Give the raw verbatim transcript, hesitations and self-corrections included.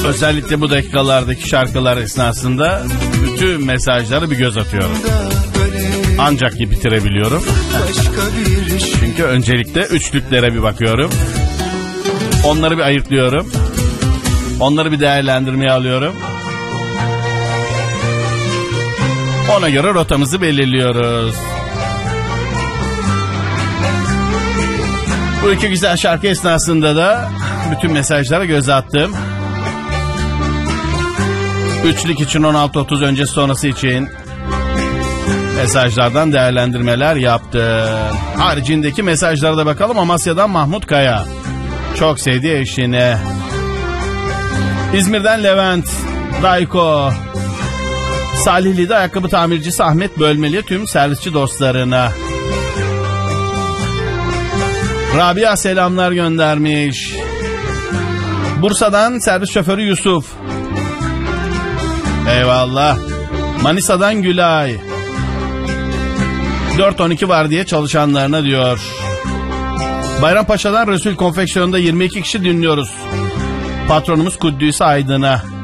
Özellikle bu dakikalardaki şarkılar esnasında bütün mesajları bir göz atıyorum. Ancak ki bitirebiliyorum. Çünkü öncelikle üçlüklere bir bakıyorum. Onları bir ayırtlıyorum. Onları bir değerlendirmeye alıyorum. Ona göre rotamızı belirliyoruz. Bu iki güzel şarkı esnasında da bütün mesajlara göz attım. Üçlük için on altı otuz öncesi sonrası için mesajlardan değerlendirmeler yaptım. Haricindeki mesajlara da bakalım. Amasya'dan Mahmut Kaya. Çok sevdiği eşine. İzmir'den Levent, Rayko. Salihli'de ayakkabı tamircisi Ahmet Bölmeli tüm servisçi dostlarına. Rabia selamlar göndermiş. Bursa'dan servis şoförü Yusuf. Eyvallah. Manisa'dan Gülay. dört on iki var diye çalışanlarına diyor. Bayrampaşa'dan Resul Konfeksiyon'da yirmi iki kişi dinliyoruz. Patronumuz Kuddüs Aydın'a.